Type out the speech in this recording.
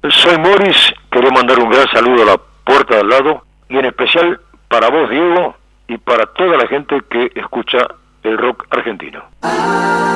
Soy Morris, quería mandar un gran saludo a la puerta de al lado, y en especial para vos, Diego, y para toda la gente que escucha el rock argentino.